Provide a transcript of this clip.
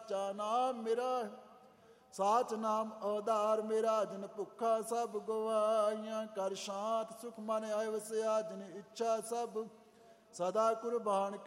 ਸਾਚਾ ਨਾਮ ਮੇਰਾ, ਸਾਚ ਨਾਮ ਅਵਤਾਰ ਮੇਰਾ। ਜਿਨ ਭੁੱਖਾ ਸਭ ਗਵਾਈਆਂ, ਕਰ ਸ਼ਾਂਤ ਸੁਖ ਮਨ ਆਇ ਵਸਿਆ। ਜਿਨ ਇੱਛਾ ਸਭ ਸਦਾ ਕੁਰਬਾਨ